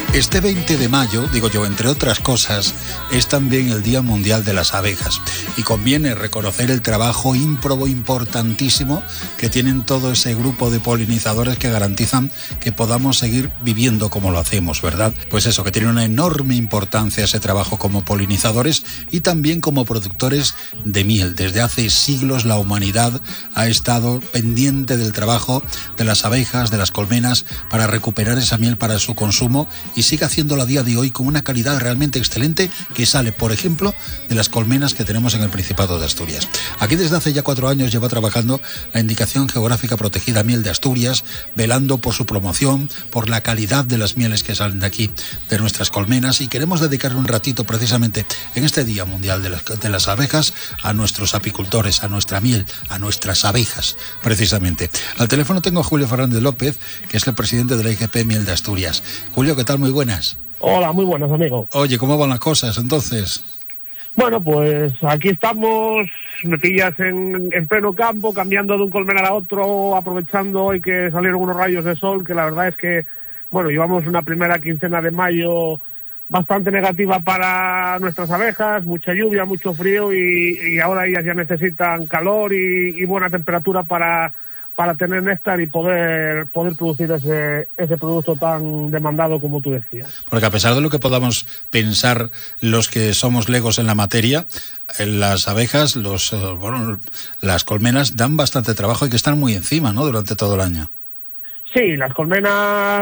Este 20 de mayo, digo yo, entre otras cosas, es también el Día Mundial de las Abejas y conviene reconocer el trabajo ímprobo importantísimo que tienen todo ese grupo de polinizadores que garantizan que podamos seguir viviendo como lo hacemos, ¿verdad? Pues eso, que tiene una enorme importancia ese trabajo como polinizadores y también como productores de miel. Desde hace siglos la humanidad ha estado pendiente del trabajo de las abejas, de las colmenas, para recuperar esa miel para su consumo y sigue haciéndolo a día de hoy con una calidad realmente excelente que sale, por ejemplo, de las colmenas que tenemos en el Principado de Asturias. Aquí desde hace ya 4 años lleva trabajando la Indicación Geográfica Protegida Miel de Asturias, velando por su promoción, por la calidad de las mieles que salen de aquí, de nuestras colmenas, y queremos dedicarle un ratito precisamente en este Día Mundial de las Abejas a nuestros apicultores, a nuestra miel, a nuestras abejas, precisamente. Al teléfono tengo a Julio Fernández López, que es el presidente de la IGP Miel de Asturias. Julio, ¿qué tal? Muy buenas. Hola, muy buenas, amigo. Oye, ¿cómo van las cosas entonces? Bueno, pues aquí estamos, me pillas en pleno campo, cambiando de un colmenar a otro, aprovechando hoy que salieron unos rayos de sol, que la verdad es que, bueno, llevamos una primera quincena de mayo bastante negativa para nuestras abejas, mucha lluvia, mucho frío y ahora ellas ya necesitan calor y buena temperatura para tener néctar y poder producir ese producto tan demandado como tú decías. Porque a pesar de lo que podamos pensar los que somos legos en la materia, las abejas, las colmenas dan bastante trabajo y que están muy encima, ¿no?, durante todo el año. Sí, las colmenas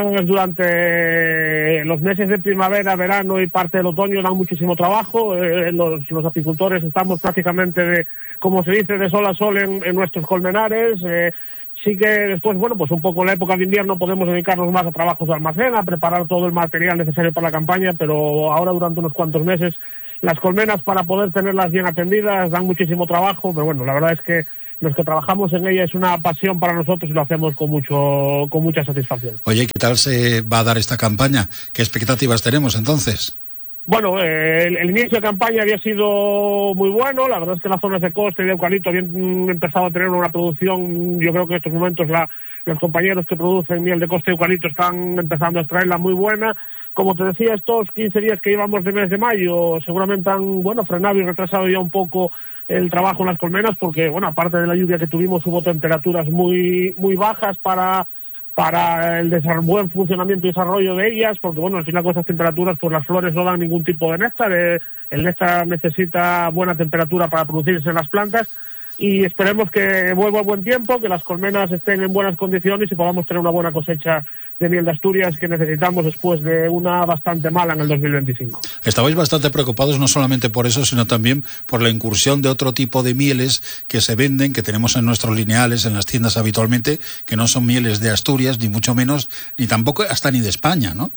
durante los meses de primavera, verano y parte del otoño dan muchísimo trabajo. Los apicultores estamos prácticamente, como se dice, de sol a sol en nuestros colmenares. Sí que después, bueno, pues un poco en la época de invierno podemos dedicarnos más a trabajos de almacén, a preparar todo el material necesario para la campaña, pero ahora durante unos cuantos meses las colmenas, para poder tenerlas bien atendidas, dan muchísimo trabajo, pero bueno, la verdad es que los que trabajamos en ella es una pasión para nosotros y lo hacemos con mucha satisfacción. Oye, ¿qué tal se va a dar esta campaña? ¿Qué expectativas tenemos entonces? Bueno, el inicio de campaña había sido muy bueno. La verdad es que las zonas de costa y de eucalipto habían empezado a tener una producción. Yo creo que en estos momentos los compañeros que producen miel de costa y eucalipto están empezando a extraerla muy buena. Como te decía, estos 15 días que llevamos de mes de mayo seguramente han, frenado y retrasado ya un poco el trabajo en las colmenas, porque, aparte de la lluvia que tuvimos, hubo temperaturas muy, muy bajas para el buen funcionamiento y desarrollo de ellas, porque al final con estas temperaturas pues las flores no dan ningún tipo de néctar. El néctar necesita buena temperatura para producirse en las plantas y esperemos que vuelva buen tiempo, que las colmenas estén en buenas condiciones y podamos tener una buena cosecha de miel de Asturias que necesitamos después de una bastante mala en el 2025. Estabais bastante preocupados no solamente por eso, sino también por la incursión de otro tipo de mieles que se venden, que tenemos en nuestros lineales, en las tiendas habitualmente, que no son mieles de Asturias, ni mucho menos, ni tampoco hasta ni de España, ¿no?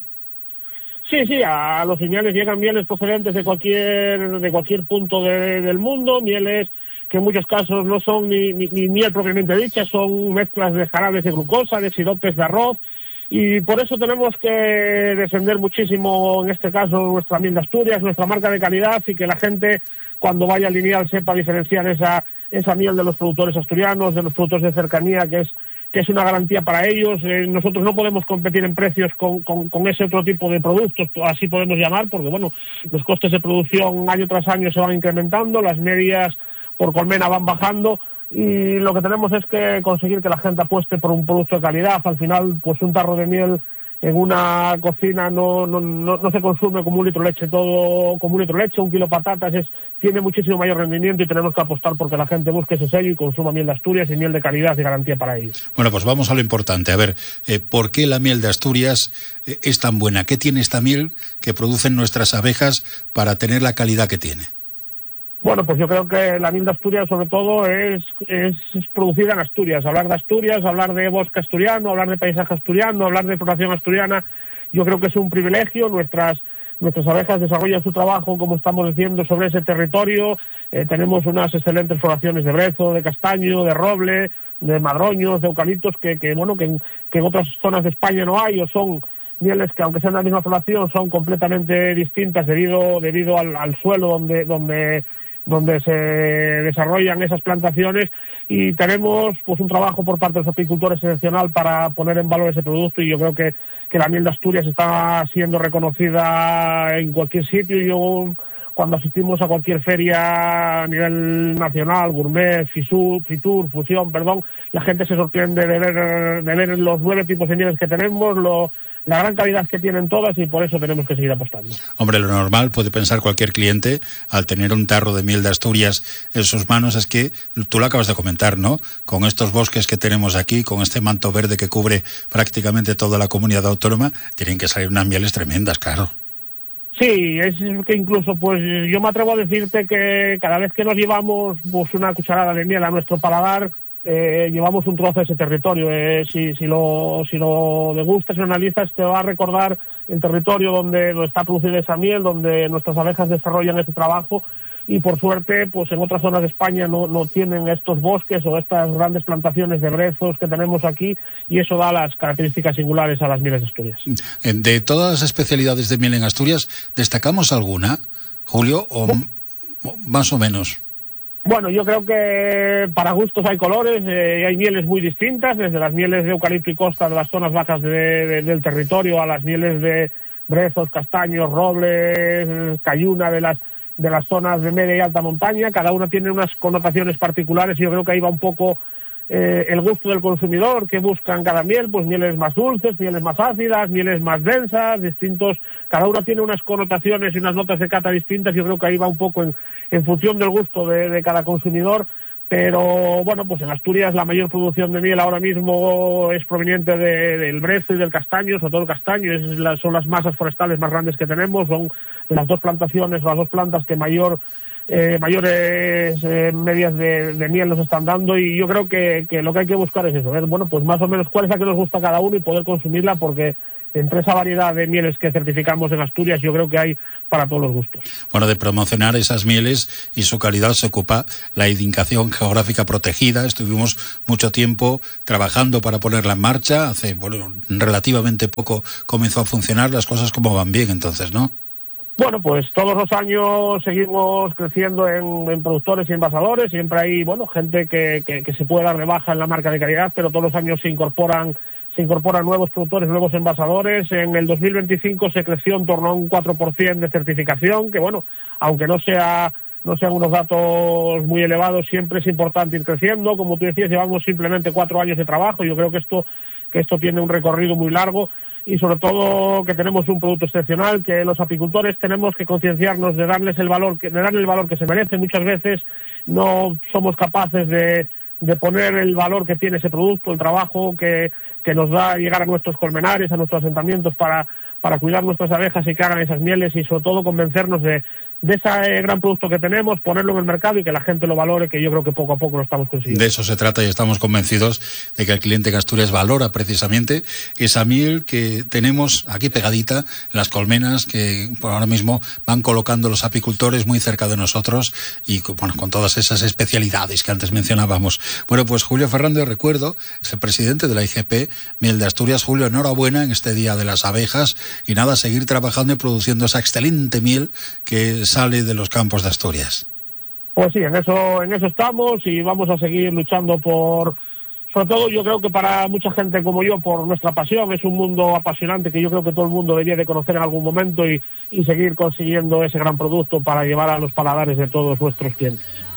Sí, a los lineales llegan mieles procedentes de cualquier punto del mundo, mieles que en muchos casos no son ni miel propiamente dicha, son mezclas de jarabes de glucosa, de siropes de arroz, y por eso tenemos que defender muchísimo, en este caso, nuestra miel de Asturias, nuestra marca de calidad, y que la gente, cuando vaya al lineal, sepa diferenciar esa miel de los productores asturianos, de los productores de cercanía, que es una garantía para ellos. Nosotros no podemos competir en precios con ese otro tipo de productos, así podemos llamar, porque los costes de producción año tras año se van incrementando, las medias por colmena van bajando y lo que tenemos es que conseguir que la gente apueste por un producto de calidad. Al final, pues un tarro de miel en una cocina no se consume como un litro de leche, un kilo de patatas tiene muchísimo mayor rendimiento y tenemos que apostar porque la gente busque ese sello y consuma miel de Asturias y miel de calidad y garantía para ellos. Bueno, pues vamos a lo importante. A ver, ¿por qué la miel de Asturias es tan buena? ¿Qué tiene esta miel que producen nuestras abejas para tener la calidad que tiene? Bueno, pues yo creo que la miel de Asturias sobre todo es producida en Asturias. Hablar de Asturias, hablar de bosque asturiano, hablar de paisaje asturiano, hablar de floración asturiana, yo creo que es un privilegio. Nuestras abejas desarrollan su trabajo, como estamos diciendo, sobre ese territorio. Tenemos unas excelentes floraciones de brezo, de castaño, de roble, de madroños, de eucaliptos, que en otras zonas de España no hay, o son mieles que, aunque sean la misma floración, son completamente distintas debido al suelo donde donde se desarrollan esas plantaciones, y tenemos pues un trabajo por parte de los apicultores excepcional para poner en valor ese producto, y yo creo que la miel de Asturias está siendo reconocida en cualquier sitio. Yo, cuando asistimos a cualquier feria a nivel nacional, gourmet, Fitur, Fusión, la gente se sorprende de ver los 9 tipos de mieles que tenemos, la gran calidad que tienen todas, y por eso tenemos que seguir apostando. Hombre, lo normal, puede pensar cualquier cliente, al tener un tarro de miel de Asturias en sus manos, es que, tú lo acabas de comentar, ¿no? Con estos bosques que tenemos aquí, con este manto verde que cubre prácticamente toda la comunidad autónoma, tienen que salir unas mieles tremendas, claro. Sí, es que incluso, pues yo me atrevo a decirte que cada vez que nos llevamos pues una cucharada de miel a nuestro paladar, llevamos un trozo de ese territorio. Si lo degustas y lo analizas, te va a recordar el territorio donde está producida esa miel, donde nuestras abejas desarrollan este trabajo, y por suerte pues en otras zonas de España no tienen estos bosques o estas grandes plantaciones de brezos que tenemos aquí, y eso da las características singulares a las mieles de Asturias. De todas las especialidades de miel en Asturias, ¿destacamos alguna, Julio, o más o menos? Bueno, yo creo que para gustos hay colores, y hay mieles muy distintas, desde las mieles de eucalipto y costa de las zonas bajas del territorio, a las mieles de brezos, castaños, robles, cayuna de las zonas de media y alta montaña. Cada una tiene unas connotaciones particulares, y yo creo que ahí va un poco el gusto del consumidor, que buscan cada miel, pues mieles más dulces, mieles más ácidas, mieles más densas, distintos. Cada una tiene unas connotaciones y unas notas de cata distintas. Yo creo que ahí va un poco en función del gusto de cada consumidor. Pero bueno, pues en Asturias la mayor producción de miel ahora mismo es proveniente del brezo y del castaño, sobre todo el castaño. Son las masas forestales más grandes que tenemos, son las 2 plantaciones, las 2 plantas que mayores medias de miel nos están dando, y yo creo que lo que hay que buscar es eso, bueno, pues más o menos cuál es la que nos gusta a cada uno y poder consumirla, porque entre esa variedad de mieles que certificamos en Asturias, yo creo que hay para todos los gustos. Bueno, de promocionar esas mieles y su calidad se ocupa la indicación geográfica protegida. Estuvimos mucho tiempo trabajando para ponerla en marcha. Hace, relativamente poco comenzó a funcionar. Las cosas como van bien, entonces, ¿no? Bueno, pues todos los años seguimos creciendo en productores y envasadores. Siempre hay, gente que se puede dar de baja en la marca de calidad, pero todos los años se incorporan nuevos productores, nuevos envasadores. En el 2025 se creció en torno a un 4% de certificación, que aunque no sean unos datos muy elevados, siempre es importante ir creciendo. Como tú decías, llevamos simplemente 4 años de trabajo. Yo creo que esto tiene un recorrido muy largo, y sobre todo que tenemos un producto excepcional, que los apicultores tenemos que concienciarnos de darle el valor que se merece. Muchas veces no somos capaces de poner el valor que tiene ese producto, el trabajo que nos da llegar a nuestros colmenares, a nuestros asentamientos para cuidar nuestras abejas y que hagan esas mieles, y sobre todo convencernos de ese gran producto que tenemos, ponerlo en el mercado y que la gente lo valore, que yo creo que poco a poco lo estamos consiguiendo. De eso se trata, y estamos convencidos de que el cliente en Asturias valora precisamente esa miel que tenemos aquí pegadita en las colmenas, que por ahora mismo van colocando los apicultores muy cerca de nosotros, y con todas esas especialidades que antes mencionábamos. Bueno, pues Julio Ferrando, recuerdo, es el presidente de la IGP Miel de Asturias. Julio, enhorabuena en este Día de las Abejas, y nada, seguir trabajando y produciendo esa excelente miel que sale de los campos de Asturias. Pues sí, en eso estamos, y vamos a seguir luchando sobre todo, yo creo que para mucha gente como yo, por nuestra pasión. Es un mundo apasionante que yo creo que todo el mundo debería de conocer en algún momento, y seguir consiguiendo ese gran producto para llevar a los paladares de todos nuestros clientes.